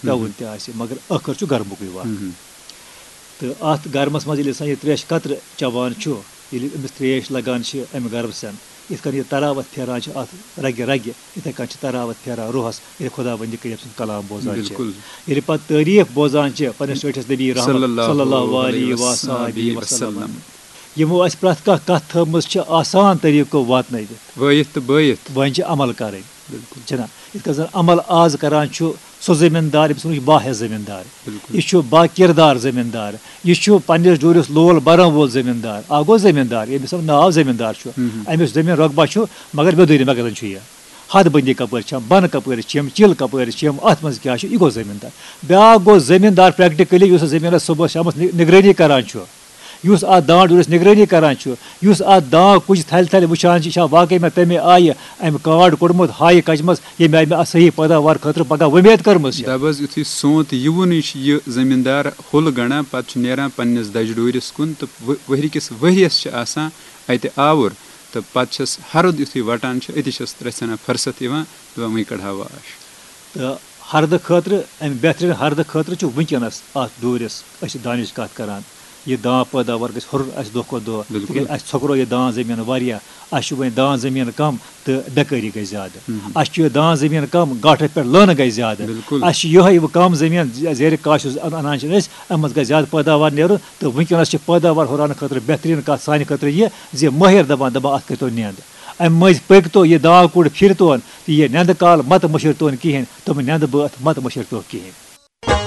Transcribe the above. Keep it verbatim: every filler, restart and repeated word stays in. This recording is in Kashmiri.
पेवन तह मगर ٲخر چھُ گرمُکٕے وقت تہٕ اَتھ گرمس منٛز ییٚلہِ اِنسان یہِ ترٛیشہِ قطرٕ چٮ۪وان چھُ ییٚلہِ أمِس ترٛیش لگان چھِ اَمہِ گرمہٕ سان یِتھ کٔنۍ یہِ تراوت پھیران چھِ اَتھ رگہِ رگہِ یِتھَے کٔنۍ چھِ تراوت پھیران روحس ییٚلہِ خۄدا بندی کٔرِتھ سُنٛد کلام بوزان چھِ ییٚلہِ پتہٕ تعریٖف بوزان چھِ پنٛنِس ٹٲٹھِس نبی رحمت صلی اللہ علیہ وصحبہ وسلم یِمو اَسہِ پرٛٮ۪تھ کانٛہہ کتھ تھٲومٕژ چھِ آسان طریٖقو واتنٲوِتھ وٲیِتھ تہٕ بٲیِتھ وۄنۍ چھِ عمل کرٕنۍ چھِنا یِتھ کٔنۍ زن عمل آز کران چھُ سُہ زٔمیٖندار ییٚمِس وَنو چھِ باحث زٔمیٖندار یہِ چھُ با کِردار زٔمیٖندار یہِ چھُ پنٛنِس ڈوٗرِس لول برن وول زٔمیٖندار اکھ گوٚو زٔمیٖندار ییٚمِس ناو زٔمیٖندار چھُ أمِس زٔمیٖن رۄقبہ چھُ مگر میٚدٲنی مکانن چھُ یہِ حد بٔنٛدی کپٲرۍ چھَم بۄنہٕ کپٲرۍ چھِم چِل کپٲرۍ چھِم اَتھ منٛز کیٛاہ چھُ یہِ گوٚو زٔمیٖندار بیٛاکھ گوٚو زٔمیٖندار پرٛٮ۪کٹِکٔلی یُس زٔمیٖنس صُبحس شامس نگرٲنی کران چھُ یُس اَتھ دان ڈوٗرِس نگرٲنی کران چھُ یُس اَتھ دان کُجہِ تھلہِ تھلہِ وٕچھان چھِ یہِ چھا واقعی مےٚ تَمے آیہِ اَمہِ کاڈ کوٚڑمُت ہایہِ کَچمَژ ییٚمہِ آیہِ مےٚ اَتھ صحیح پیداوار خٲطرٕ پگاہ وۄمید کٔرمٕژ چھِ دَپ حظ یُتھُے سونٛت یِوُنٕے چھُ یہِ زٔمیٖندار ہُل گنٛڈان پتہٕ چھُ نیران پنٛنِس دَجہِ ڈوٗرِس کُن تہٕ ؤہرِ کِس ؤریَس چھِ آسان اَتہِ آوُر تہٕ پتہٕ چھس ہرُد یُتھُے وَٹان چھُ أتی چھس رَژھِ ہنا فٕرست یِوان دَپان وۄنۍ کَڑٕ ہا واش تہٕ ہردٕ خٲطرٕ اَمہِ بہتریٖن ہردٕ خٲطرٕ چھُ وٕنکیٚنس اَتھ ڈوٗرِس أسۍ چھِ دانِچ کَتھ کران یہِ دان پٲداوار گژھِ ہُرُن اَسہِ دۄہ کھۄتہٕ دۄہ تِکیازِ اَسہِ ژھۄکرو یہِ دان زٔمیٖن واریاہ اَسہِ چھُ وۄنۍ دان زٔمیٖن کَم تہٕ بٮ۪کٲری گٔے زیادٕ اَسہِ چھُ یہِ دان زٔمیٖن کَم گاٹھَس پٮ۪ٹھ لٲنہٕ گٔے زیادٕ اَسہِ چھُ یِہوے وۄنۍ کَم زٔمیٖن زیرِ کاش یُس اَنان چھِ أسۍ اَمہِ منٛز گژھِ زیادٕ پٲداوار نیرُن تہٕ وٕنکیٚنَس چھِ پٲداوار ہُراونہٕ خٲطرٕ بہتریٖن کَتھ سانہِ خٲطرٕ یہِ زِ مٲہِر دَپان دَپان اَتھ کٔرۍتو نیٚنٛد اَمہِ مٔنٛزۍ پٔکۍتو یہِ دان کوٚڑ پھِرتون تہٕ یہِ نیٚنٛدٕ کال مَتہٕ مٔشِرتون کِہیٖنۍ تِم نیٚنٛدٕ بٲتھ مَتہٕ مٔشِرتو کِہیٖنۍ